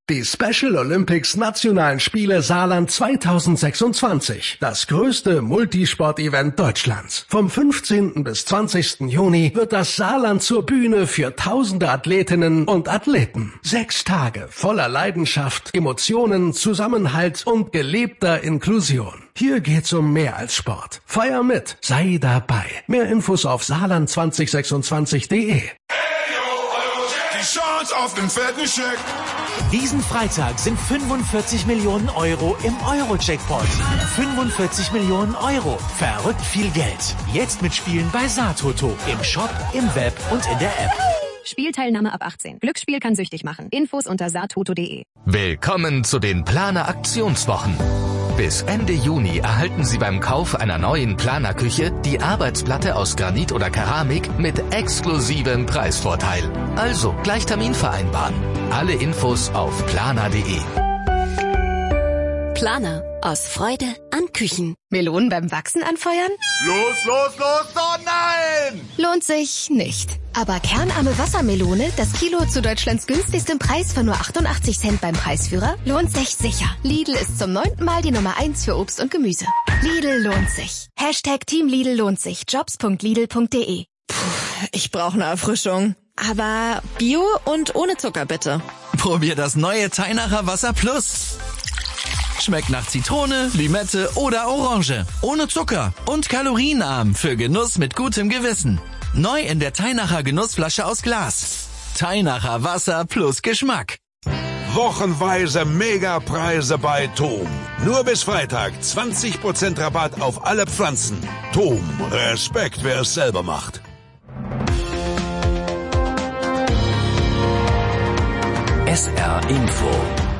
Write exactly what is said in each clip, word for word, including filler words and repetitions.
Die Special Olympics Nationalen Spiele Saarland zweitausendsechsundzwanzig. Das größte Multisport-Event Deutschlands. Vom fünfzehnten bis zwanzigsten Juni wird das Saarland zur Bühne für tausende Athletinnen und Athleten. Sechs Tage voller Leidenschaft, Emotionen, Zusammenhalt und gelebter Inklusion. Hier geht's um mehr als Sport. Feier mit, sei dabei. Mehr Infos auf saarland zwanzig sechsundzwanzig punkt de. Die Chance auf den fetten Scheck. Diesen Freitag sind fünfundvierzig Millionen Euro im Euro-Jackpot. fünfundvierzig Millionen Euro. Verrückt viel Geld. Jetzt mitspielen bei Saartoto. Im Shop, im Web und in der App. Spielteilnahme ab achtzehn. Glücksspiel kann süchtig machen. Infos unter saartoto punkt de. Willkommen zu den Planer Aktionswochen. Bis Ende Juni erhalten Sie beim Kauf einer neuen Planerküche die Arbeitsplatte aus Granit oder Keramik mit exklusivem Preisvorteil. Also gleich Termin vereinbaren. Alle Infos auf planer punkt de. Planer. Aus Freude an Küchen. Melonen beim Wachsen anfeuern? Los, los, los, oh nein! Lohnt sich nicht. Aber kernarme Wassermelone, das Kilo zu Deutschlands günstigstem Preis von nur achtundachtzig Cent beim Preisführer, lohnt sich sicher. Lidl ist zum neunten Mal die Nummer eins für Obst und Gemüse. Lidl lohnt sich. Hashtag Team Lidl lohnt sich. jobs punkt lidl punkt de. Puh, ich brauche eine Erfrischung. Aber Bio und ohne Zucker bitte. Probier das neue Teinacher Wasser Plus. Schmeckt nach Zitrone, Limette oder Orange. Ohne Zucker und kalorienarm für Genuss mit gutem Gewissen. Neu in der Teinacher Genussflasche aus Glas. Teinacher Wasser plus Geschmack. Wochenweise Megapreise bei Tom. Nur bis Freitag zwanzig Prozent Rabatt auf alle Pflanzen. Tom, Respekt, wer es selber macht. S R Info.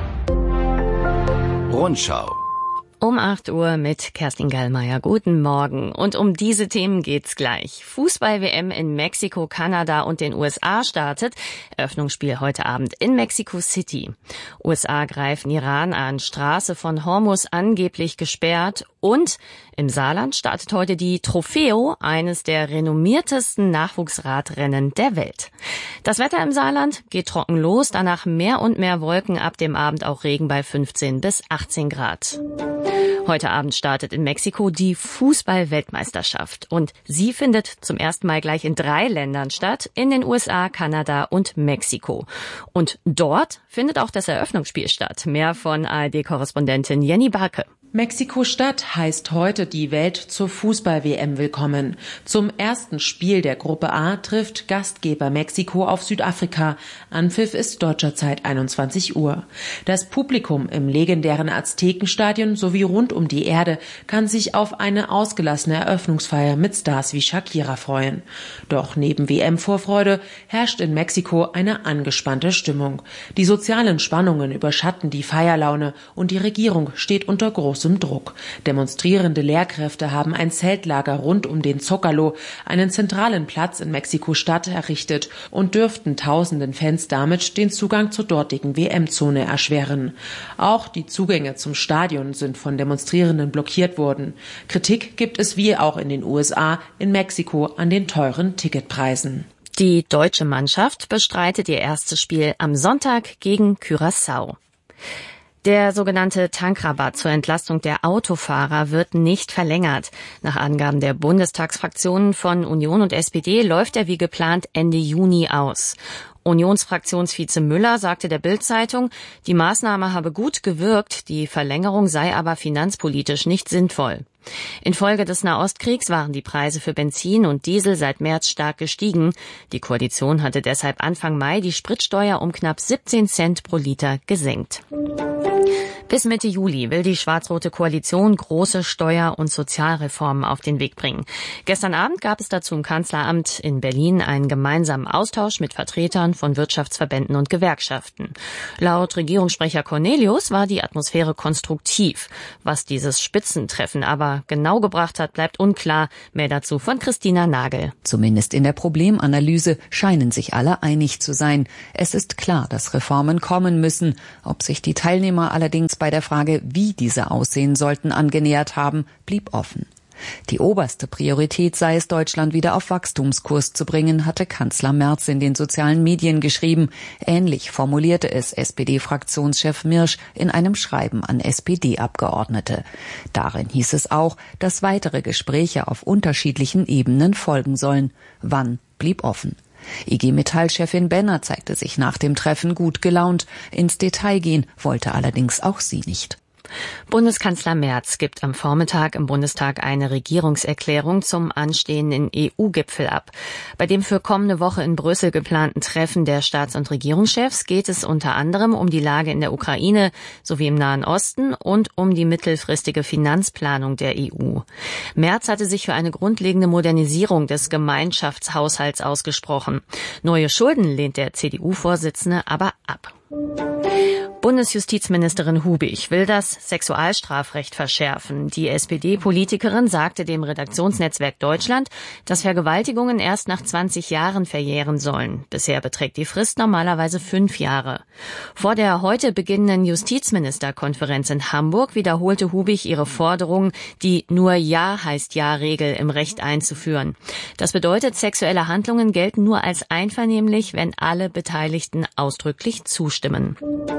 Rundschau. Um acht Uhr mit Kerstin Gallmeier. Guten Morgen. Und um diese Themen geht's gleich. Fußball-W M in Mexiko, Kanada und den U S A startet. Eröffnungsspiel heute Abend in Mexico City. U S A greifen Iran an. Straße von Hormuz angeblich gesperrt. Und im Saarland startet heute die Trofeo, eines der renommiertesten Nachwuchsradrennen der Welt. Das Wetter im Saarland geht trocken los, danach mehr und mehr Wolken, ab dem Abend auch Regen bei fünfzehn bis achtzehn Grad. Heute Abend startet in Mexiko die Fußball-Weltmeisterschaft und sie findet zum ersten Mal gleich in drei Ländern statt, in den U S A, Kanada und Mexiko. Und dort findet auch das Eröffnungsspiel statt. Mehr von A R D-Korrespondentin Jenny Barke. Mexiko-Stadt heißt heute die Welt zur Fußball-W M willkommen. Zum ersten Spiel der Gruppe A trifft Gastgeber Mexiko auf Südafrika. Anpfiff ist deutscher Zeit einundzwanzig Uhr. Das Publikum im legendären Aztekenstadion sowie rund um die Erde kann sich auf eine ausgelassene Eröffnungsfeier mit Stars wie Shakira freuen. Doch neben W M-Vorfreude herrscht in Mexiko eine angespannte Stimmung. Die sozialen Spannungen überschatten die Feierlaune und die Regierung steht unter großem Druck. Demonstrierende Lehrkräfte haben ein Zeltlager rund um den Zócalo, einen zentralen Platz in Mexiko-Stadt, errichtet und dürften tausenden Fans damit den Zugang zur dortigen W M-Zone erschweren. Auch die Zugänge zum Stadion sind von Demonstrierenden blockiert worden. Kritik gibt es wie auch in den U S A, in Mexiko an den teuren Ticketpreisen. Die deutsche Mannschaft bestreitet ihr erstes Spiel am Sonntag gegen Curaçao. Der sogenannte Tankrabatt zur Entlastung der Autofahrer wird nicht verlängert. Nach Angaben der Bundestagsfraktionen von Union und S P D läuft er wie geplant Ende Juni aus. Unionsfraktionsvize Müller sagte der Bild-Zeitung, die Maßnahme habe gut gewirkt, die Verlängerung sei aber finanzpolitisch nicht sinnvoll. Infolge des Nahostkriegs waren die Preise für Benzin und Diesel seit März stark gestiegen. Die Koalition hatte deshalb Anfang Mai die Spritsteuer um knapp siebzehn Cent pro Liter gesenkt. Bis Mitte Juli will die schwarz-rote Koalition große Steuer- und Sozialreformen auf den Weg bringen. Gestern Abend gab es dazu im Kanzleramt in Berlin einen gemeinsamen Austausch mit Vertretern von Wirtschaftsverbänden und Gewerkschaften. Laut Regierungssprecher Cornelius war die Atmosphäre konstruktiv. Was dieses Spitzentreffen aber genau gebracht hat, bleibt unklar. Mehr dazu von Christina Nagel. Zumindest in der Problemanalyse scheinen sich alle einig zu sein. Es ist klar, dass Reformen kommen müssen. Ob sich die Teilnehmer allerdings bei der Frage, wie diese aussehen sollten, angenähert haben, blieb offen. Die oberste Priorität sei es, Deutschland wieder auf Wachstumskurs zu bringen, hatte Kanzler Merz in den sozialen Medien geschrieben. Ähnlich formulierte es S P D-Fraktionschef Mirsch in einem Schreiben an S P D-Abgeordnete. Darin hieß es auch, dass weitere Gespräche auf unterschiedlichen Ebenen folgen sollen. Wann, blieb offen. I G Metall-Chefin Benner zeigte sich nach dem Treffen gut gelaunt. Ins Detail gehen wollte allerdings auch sie nicht. Bundeskanzler Merz gibt am Vormittag im Bundestag eine Regierungserklärung zum anstehenden E U-Gipfel ab. Bei dem für kommende Woche in Brüssel geplanten Treffen der Staats- und Regierungschefs geht es unter anderem um die Lage in der Ukraine sowie im Nahen Osten und um die mittelfristige Finanzplanung der E U. Merz hatte sich für eine grundlegende Modernisierung des Gemeinschaftshaushalts ausgesprochen. Neue Schulden lehnt der C D U-Vorsitzende aber ab. Bundesjustizministerin Hubig will das Sexualstrafrecht verschärfen. Die S P D-Politikerin sagte dem Redaktionsnetzwerk Deutschland, dass Vergewaltigungen erst nach zwanzig Jahren verjähren sollen. Bisher beträgt die Frist normalerweise fünf Jahre. Vor der heute beginnenden Justizministerkonferenz in Hamburg wiederholte Hubig ihre Forderung, die nur Ja heißt Ja-Regel im Recht einzuführen. Das bedeutet, sexuelle Handlungen gelten nur als einvernehmlich, wenn alle Beteiligten ausdrücklich zustimmen.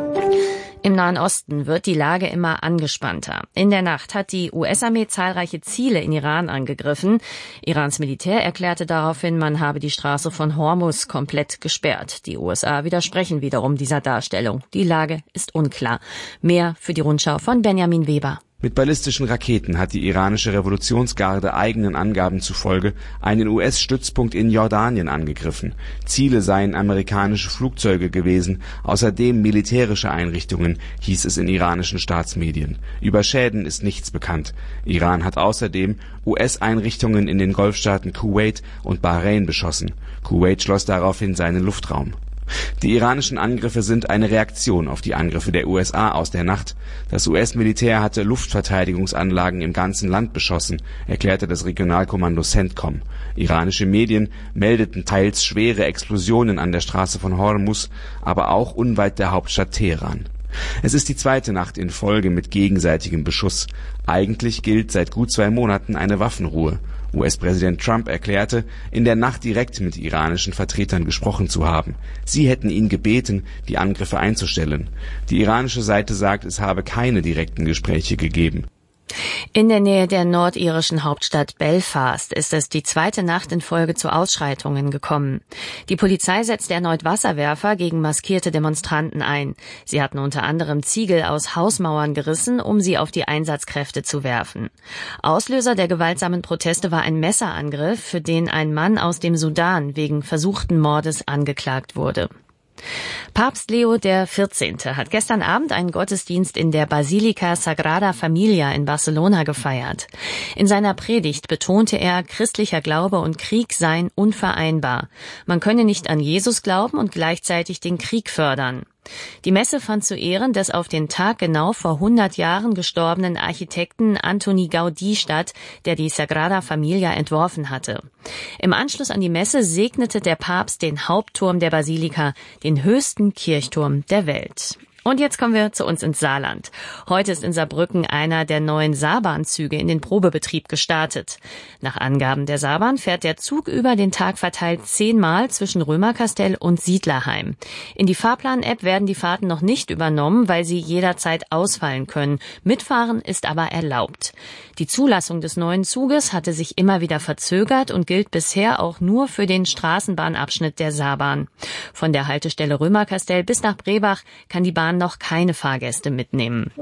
Im Nahen Osten wird die Lage immer angespannter. In der Nacht hat die U S-Armee zahlreiche Ziele in Iran angegriffen. Irans Militär erklärte daraufhin, man habe die Straße von Hormuz komplett gesperrt. Die U S A widersprechen wiederum dieser Darstellung. Die Lage ist unklar. Mehr für die Rundschau von Benjamin Weber. Mit ballistischen Raketen hat die iranische Revolutionsgarde eigenen Angaben zufolge einen U S-Stützpunkt in Jordanien angegriffen. Ziele seien amerikanische Flugzeuge gewesen, außerdem militärische Einrichtungen, hieß es in iranischen Staatsmedien. Über Schäden ist nichts bekannt. Iran hat außerdem U S-Einrichtungen in den Golfstaaten Kuwait und Bahrain beschossen. Kuwait schloss daraufhin seinen Luftraum. Die iranischen Angriffe sind eine Reaktion auf die Angriffe der U S A aus der Nacht. Das U S-Militär hatte Luftverteidigungsanlagen im ganzen Land beschossen, erklärte das Regionalkommando CENTCOM. Iranische Medien meldeten teils schwere Explosionen an der Straße von Hormuz, aber auch unweit der Hauptstadt Teheran. Es ist die zweite Nacht in Folge mit gegenseitigem Beschuss. Eigentlich gilt seit gut zwei Monaten eine Waffenruhe. U S-Präsident Trump erklärte, in der Nacht direkt mit iranischen Vertretern gesprochen zu haben. Sie hätten ihn gebeten, die Angriffe einzustellen. Die iranische Seite sagt, es habe keine direkten Gespräche gegeben. In der Nähe der nordirischen Hauptstadt Belfast ist es die zweite Nacht in Folge zu Ausschreitungen gekommen. Die Polizei setzte erneut Wasserwerfer gegen maskierte Demonstranten ein. Sie hatten unter anderem Ziegel aus Hausmauern gerissen, um sie auf die Einsatzkräfte zu werfen. Auslöser der gewaltsamen Proteste war ein Messerangriff, für den ein Mann aus dem Sudan wegen versuchten Mordes angeklagt wurde. Papst Leo der Vierzehnte hat gestern Abend einen Gottesdienst in der Basilika Sagrada Familia in Barcelona gefeiert. In seiner Predigt betonte er, christlicher Glaube und Krieg seien unvereinbar. Man könne nicht an Jesus glauben und gleichzeitig den Krieg fördern. Die Messe fand zu Ehren des auf den Tag genau vor hundert Jahren gestorbenen Architekten Antoni Gaudí statt, der die Sagrada Familia entworfen hatte. Im Anschluss an die Messe segnete der Papst den Hauptturm der Basilika, den höchsten Kirchturm der Welt. Und jetzt kommen wir zu uns ins Saarland. Heute ist in Saarbrücken einer der neuen Saarbahnzüge in den Probebetrieb gestartet. Nach Angaben der Saarbahn fährt der Zug über den Tag verteilt zehnmal zwischen Römerkastell und Siedlerheim. In die Fahrplan-App werden die Fahrten noch nicht übernommen, weil sie jederzeit ausfallen können. Mitfahren ist aber erlaubt. Die Zulassung des neuen Zuges hatte sich immer wieder verzögert und gilt bisher auch nur für den Straßenbahnabschnitt der Saarbahn. Von der Haltestelle Römerkastell bis nach Brebach kann die Bahn noch keine Fahrgäste mitnehmen.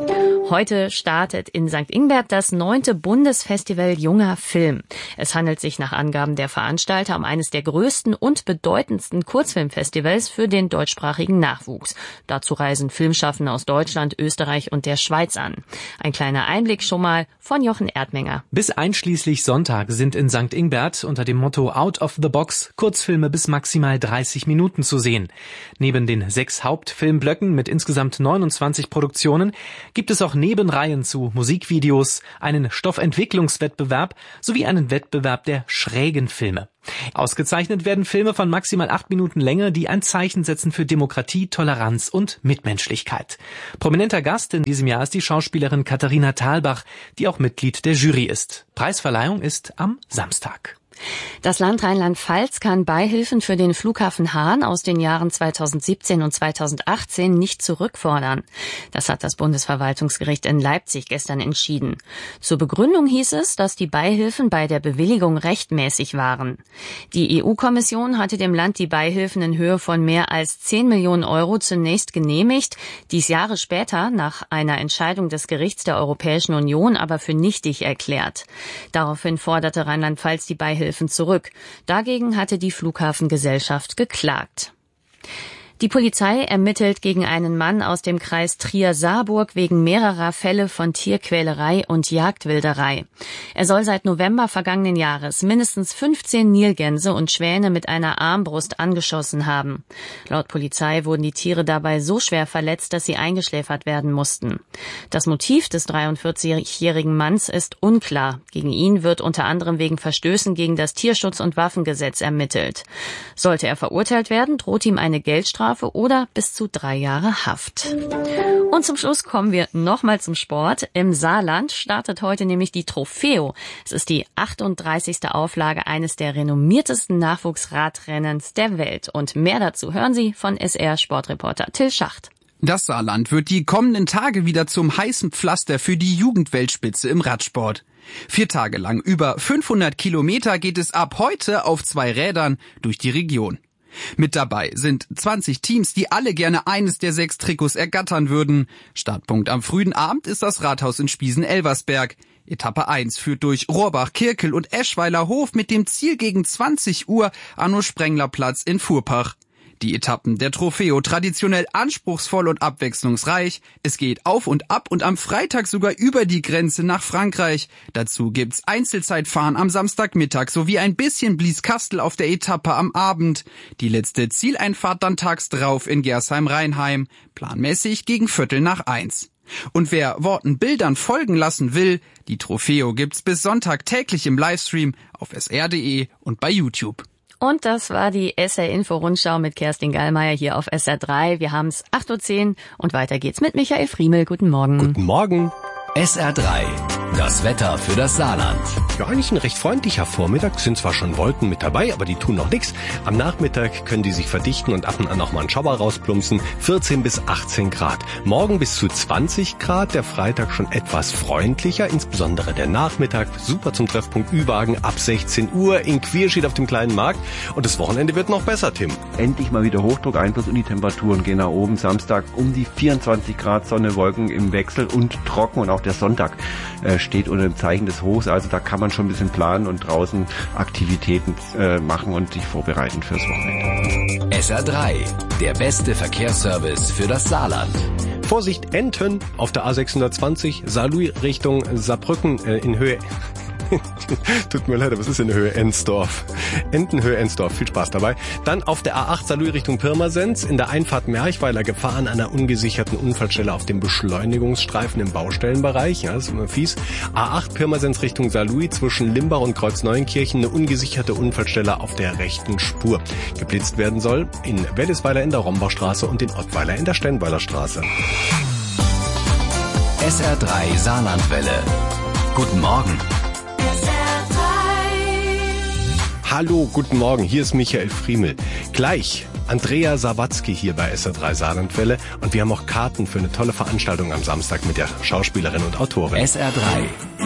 Heute startet in Sankt Ingbert das neunte Bundesfestival Junger Film. Es handelt sich nach Angaben der Veranstalter um eines der größten und bedeutendsten Kurzfilmfestivals für den deutschsprachigen Nachwuchs. Dazu reisen Filmschaffende aus Deutschland, Österreich und der Schweiz an. Ein kleiner Einblick schon mal von Jochen Erdmenger. Bis einschließlich Sonntag sind in Sankt Ingbert unter dem Motto Out of the Box Kurzfilme bis maximal dreißig Minuten zu sehen. Neben den sechs Hauptfilmblöcken mit insgesamt neunundzwanzig Produktionen gibt es auch Nebenreihen zu Musikvideos, einen Stoffentwicklungswettbewerb sowie einen Wettbewerb der schrägen Filme. Ausgezeichnet werden Filme von maximal acht Minuten Länge, die ein Zeichen setzen für Demokratie, Toleranz und Mitmenschlichkeit. Prominenter Gast in diesem Jahr ist die Schauspielerin Katharina Thalbach, die auch Mitglied der Jury ist. Preisverleihung ist am Samstag. Das Land Rheinland-Pfalz kann Beihilfen für den Flughafen Hahn aus den Jahren zweitausendsiebzehn und zweitausendachtzehn nicht zurückfordern. Das hat das Bundesverwaltungsgericht in Leipzig gestern entschieden. Zur Begründung hieß es, dass die Beihilfen bei der Bewilligung rechtmäßig waren. Die E U-Kommission hatte dem Land die Beihilfen in Höhe von mehr als zehn Millionen Euro zunächst genehmigt, dies Jahre später nach einer Entscheidung des Gerichts der Europäischen Union aber für nichtig erklärt. Daraufhin forderte Rheinland-Pfalz die Beihilfen zurück. Dagegen hatte die Flughafengesellschaft geklagt. Die Polizei ermittelt gegen einen Mann aus dem Kreis Trier-Saarburg wegen mehrerer Fälle von Tierquälerei und Jagdwilderei. Er soll seit November vergangenen Jahres mindestens fünfzehn Nilgänse und Schwäne mit einer Armbrust angeschossen haben. Laut Polizei wurden die Tiere dabei so schwer verletzt, dass sie eingeschläfert werden mussten. Das Motiv des dreiundvierzigjährigen Manns ist unklar. Gegen ihn wird unter anderem wegen Verstößen gegen das Tierschutz- und Waffengesetz ermittelt. Sollte er verurteilt werden, droht ihm eine Geldstrafe oder bis zu drei Jahre Haft. Und zum Schluss kommen wir nochmal zum Sport. Im Saarland startet heute nämlich die Trofeo. Es ist die achtunddreißigste Auflage eines der renommiertesten Nachwuchsradrennens der Welt. Und mehr dazu hören Sie von S R-Sportreporter Till Schacht. Das Saarland wird die kommenden Tage wieder zum heißen Pflaster für die Jugendweltspitze im Radsport. Vier Tage lang über fünfhundert Kilometer geht es ab heute auf zwei Rädern durch die Region. Mit dabei sind zwanzig Teams, die alle gerne eines der sechs Trikots ergattern würden. Startpunkt am frühen Abend ist das Rathaus in Spiesen-Elversberg. Etappe eins führt durch Rohrbach, Kirkel und Eschweiler Hof mit dem Ziel gegen zwanzig Uhr Arno-Sprengler-Platz in Furpach. Die Etappen der Trofeo traditionell anspruchsvoll und abwechslungsreich. Es geht auf und ab und am Freitag sogar über die Grenze nach Frankreich. Dazu gibt's Einzelzeitfahren am Samstagmittag sowie ein bisschen Blieskastel auf der Etappe am Abend. Die letzte Zieleinfahrt dann tags drauf in Gersheim-Rheinheim. Planmäßig gegen Viertel nach eins. Und wer Worten Bildern folgen lassen will, die Trofeo gibt's bis Sonntag täglich im Livestream auf S R punkt de und bei YouTube. Und das war die S R-Info-Rundschau mit Kerstin Gallmeier hier auf S R drei. Wir haben es acht Uhr zehn und weiter geht's mit Michael Friemel. Guten Morgen. Guten Morgen. S R drei, das Wetter für das Saarland. Ja, eigentlich ein recht freundlicher Vormittag. Sind zwar schon Wolken mit dabei, aber die tun noch nichts. Am Nachmittag können die sich verdichten und ab und an auch mal ein Schauer rausplumpsen. vierzehn bis achtzehn Grad. Morgen bis zu zwanzig Grad. Der Freitag schon etwas freundlicher, insbesondere der Nachmittag. Super zum Treffpunkt Ü-Wagen ab sechzehn Uhr in Quierschied auf dem kleinen Markt. Und das Wochenende wird noch besser, Tim. Endlich mal wieder Hochdruckeinfluss und die Temperaturen gehen nach oben. Samstag um die vierundzwanzig Grad, Sonne, Wolken im Wechsel und trocken. Und auch der Sonntag äh, steht unter dem Zeichen des Hochs. Also da kann man schon ein bisschen planen und draußen Aktivitäten äh, machen und sich vorbereiten fürs Wochenende. S R drei, der beste Verkehrsservice für das Saarland. Vorsicht, Enten auf der A sechshundertzwanzig, Saarlouis Richtung Saarbrücken äh, in Höhe... Tut mir leid, aber es ist in Höhe Ensdorf. Entenhöhe Ensdorf, viel Spaß dabei. Dann auf der A acht Saarlouis Richtung Pirmasens, in der Einfahrt Merchweiler Gefahr an einer ungesicherten Unfallstelle auf dem Beschleunigungsstreifen im Baustellenbereich. Ja, das ist immer fies. A acht Pirmasens Richtung Saarlouis zwischen Limbach und Kreuzneuenkirchen eine ungesicherte Unfallstelle auf der rechten Spur. Geblitzt werden soll in Wellesweiler in der Rombachstraße und in Ottweiler in der Steinweiler Straße. S R drei Saarlandwelle. Guten Morgen. Hallo, guten Morgen, hier ist Michael Friemel. Gleich Andrea Sawatzki hier bei S R drei Saarlandwelle und wir haben auch Karten für eine tolle Veranstaltung am Samstag mit der Schauspielerin und Autorin. S R drei,